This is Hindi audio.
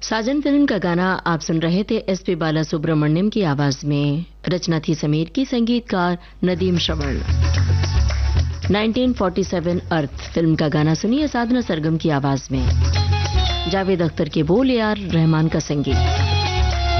साजन फिल्म का गाना आप सुन रहे थे एसपी बालासुब्रमण्यम की आवाज में। रचना थी समीर की, संगीतकार नदीम श्रवण। 1947 अर्थ फिल्म का गाना सुनिए साधना सरगम की आवाज में। जावेद अख्तर के बोल, ए आर रहमान का संगीत।